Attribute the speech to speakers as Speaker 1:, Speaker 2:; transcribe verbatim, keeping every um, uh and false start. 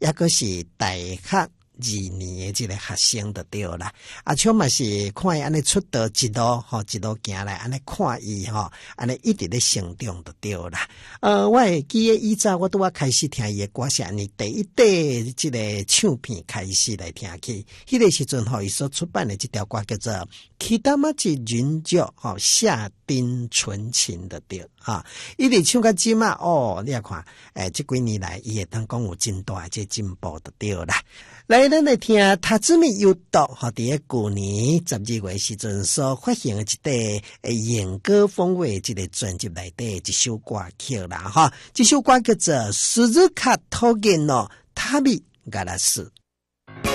Speaker 1: 也个是大学二年的这个学生就对啦。啊，像嘛是看伊安尼出道一路吼，一路行来，安尼看伊吼，安尼一直咧成长就对啦。呃，我会记得以早我拄啊开始听伊的歌是安尼，第一底这个唱片开始来听起，迄个时阵吼，伊所出版的这条歌叫做《其他嘛是人就吼夏丁纯情》的对啊，伊直唱到即嘛哦，你也看，诶，这几年来伊会当讲有真大这进步就对啦。来，咱来听塔兹米优斗和伫个去年十二月时阵所发行的一块诶演歌风味这个专辑内底一首歌曲啦哈，这首歌叫做《斯日卡托根诺塔米嘎拉斯》。